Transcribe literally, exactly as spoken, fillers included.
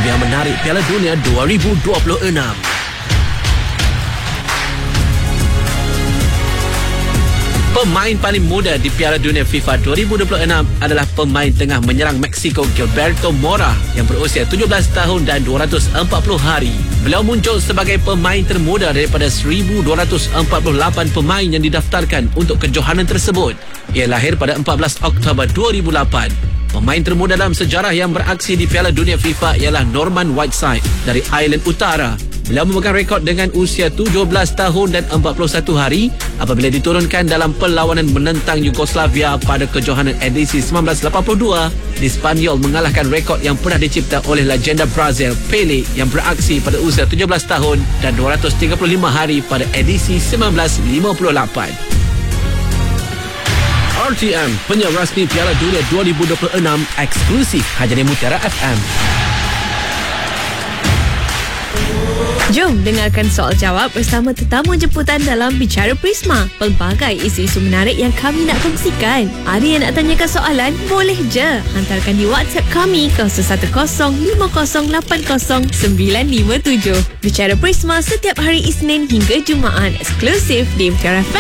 kelebihan menarik Piala Dunia dua ribu dua puluh enam. Pemain paling muda di Piala Dunia FIFA dua ribu dua puluh enam adalah pemain tengah menyerang Mexico Gilberto Mora yang berusia tujuh belas tahun dan dua ratus empat puluh hari. Beliau muncul sebagai pemain termuda daripada seribu dua ratus empat puluh lapan pemain yang didaftarkan untuk kejohanan tersebut. Ia lahir pada empat belas Oktober dua ribu lapan. Pemain termuda dalam sejarah yang beraksi di Piala Dunia FIFA ialah Norman Whiteside dari Ireland Utara. Beliau memegang rekod dengan usia tujuh belas tahun dan empat puluh satu hari apabila diturunkan dalam perlawanan menentang Yugoslavia pada kejohanan edisi sembilan belas lapan puluh dua di Spanyol, mengalahkan rekod yang pernah dicipta oleh legenda Brazil Pele yang beraksi pada usia tujuh belas tahun dan dua ratus tiga puluh lima hari pada edisi sembilan belas lima puluh lapan. R T M, penyiar rasmi Piala Dunia dua ribu dua puluh enam, eksklusif hanya di Mutiara F M. Jom dengarkan soal jawab bersama tetamu jemputan dalam Bicara Prisma. Pelbagai isu-isu menarik yang kami nak kongsikan. Ada yang nak tanyakan soalan? Boleh je. Hantarkan di WhatsApp kami kosong satu kosong lima kosong lapan kosong sembilan lima tujuh. Bicara Prisma setiap hari Isnin hingga Jumaat, eksklusif di Mutiara F M.